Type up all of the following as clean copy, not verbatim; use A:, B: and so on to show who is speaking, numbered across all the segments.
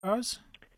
A: showers?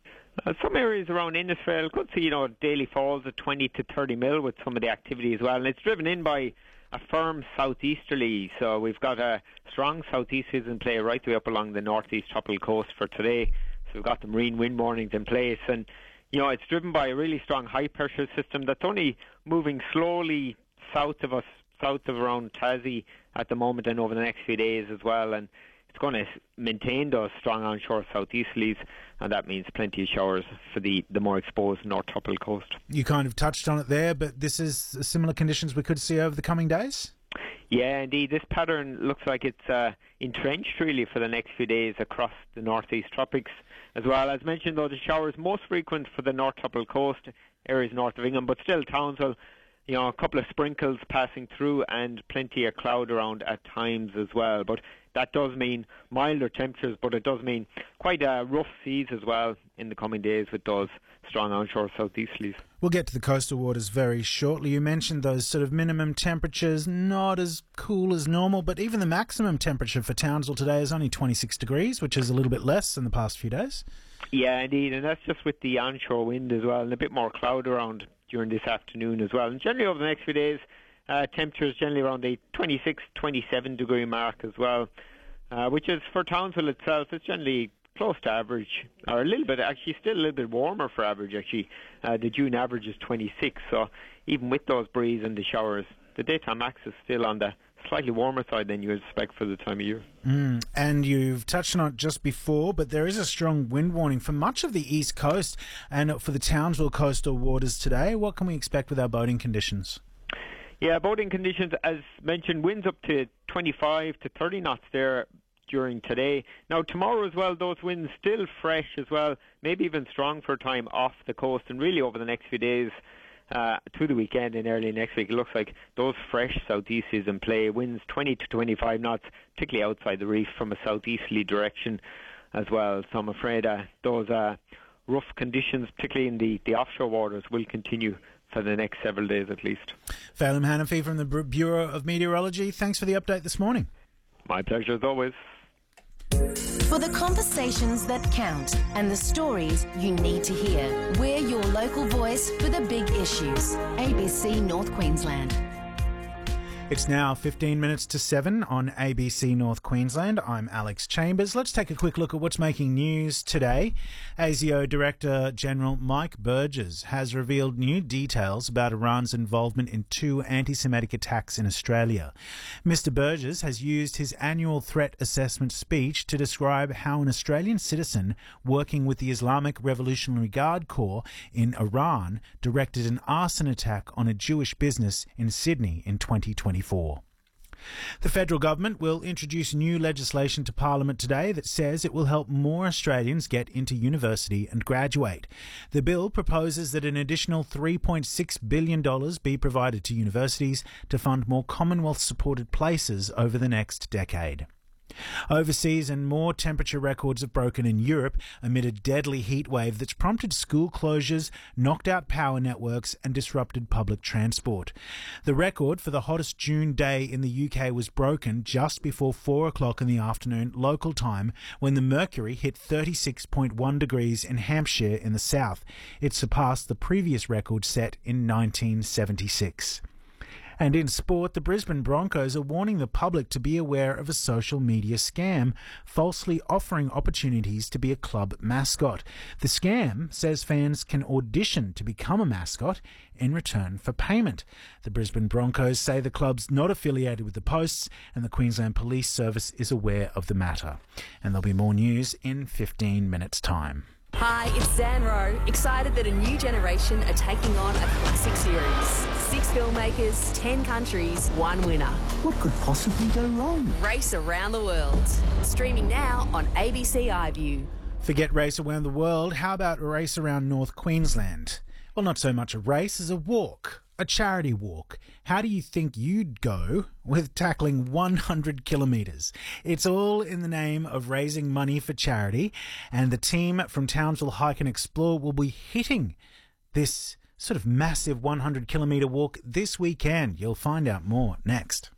B: Some areas around Innisfail could see, daily falls of 20 to 30 mil with some of the activity as well. And it's driven in by a firm southeasterly. So we've got a strong southeasters in play right the way up along the northeast tropical coast for today. So we've got the marine wind warnings in place. And, it's driven by a really strong high pressure system that's only moving slowly south of us, south of around Tassie at the moment and over the next few days as well. And it's going to maintain those strong onshore southeasterlies, and that means plenty of showers for the more exposed north tropical coast.
A: You kind of touched on it there, but this is similar conditions we could see over the coming days?
B: Yeah, indeed. This pattern looks like it's entrenched really for the next few days across the northeast tropics as well. As mentioned, though, the showers most frequent for the north tropical coast, areas north of England, but still Townsville, a couple of sprinkles passing through and plenty of cloud around at times as well. But that does mean milder temperatures, but it does mean quite rough seas as well in the coming days with those strong onshore southeasterlies.
A: We'll get to the coastal waters very shortly. You mentioned those sort of minimum temperatures, not as cool as normal, but even the maximum temperature for Townsville today is only 26 degrees, which is a little bit less than the past few days.
B: Yeah, indeed, and that's just with the onshore wind as well, and a bit more cloud around during this afternoon as well. And generally over the next few days, temperatures generally around the 26, 27 degree mark as well, which is for Townsville itself, it's generally close to average, or a little bit, actually still a little bit warmer for average actually. The June average is 26, so even with those breeze and the showers, the daytime max is still on the slightly warmer side than you would expect for the time of year.
A: And you've touched on it just before, but there is a strong wind warning for much of the east coast and for the Townsville coastal waters today. What can we expect with our boating conditions?
B: Yeah, boating conditions, as mentioned, winds up to 25 to 30 knots there during today. Now, tomorrow as well, those winds still fresh as well, maybe even strong for a time off the coast, and really over the next few days to the weekend and early next week, it looks like those fresh southeasters in play. Winds 20 to 25 knots, particularly outside the reef from a southeasterly direction as well. So I'm afraid those rough conditions, particularly in the offshore waters, will continue for the next several days at least.
A: Phelim Hanafi from the Bureau of Meteorology, thanks for the update this morning.
B: My pleasure as always.
C: For the conversations that count and the stories you need to hear, we're your local voice for the big issues. ABC North Queensland.
A: It's now 15 minutes to 7 on ABC North Queensland. I'm Alex Chambers. Let's take a quick look at what's making news today. ASIO Director General Mike Burgess has revealed new details about Iran's involvement in 2 anti-Semitic attacks in Australia. Mr. Burgess has used his annual threat assessment speech to describe how an Australian citizen working with the Islamic Revolutionary Guard Corps in Iran directed an arson attack on a Jewish business in Sydney in 2024. The federal government will introduce new legislation to Parliament today that says it will help more Australians get into university and graduate. The bill proposes that an additional $3.6 billion be provided to universities to fund more Commonwealth-supported places over the next decade. Overseas, and more temperature records have broken in Europe amid a deadly heat wave that's prompted school closures, knocked out power networks and disrupted public transport. The record for the hottest June day in the UK was broken just before 4 o'clock in the afternoon local time when the mercury hit 36.1 degrees in Hampshire in the south. It surpassed the previous record set in 1976. And in sport, the Brisbane Broncos are warning the public to be aware of a social media scam, falsely offering opportunities to be a club mascot. The scam says fans can audition to become a mascot in return for payment. The Brisbane Broncos say the club's not affiliated with the Posts, and the Queensland Police Service is aware of the matter. And there'll be more news in 15 minutes' time.
D: Hi, it's Zan Rowe, excited that a new generation are taking on a classic series. 6 filmmakers, 10 countries, 1 winner.
E: What could possibly go wrong?
D: Race Around the World. Streaming now on ABC iView.
A: Forget Race Around the World, how about a race around North Queensland? Well, not so much a race as a walk. A charity walk. How do you think you'd go with tackling 100 kilometres? It's all in the name of raising money for charity, and the team from Townsville Hike and Explore will be hitting this sort of massive 100 kilometre walk this weekend. You'll find out more next.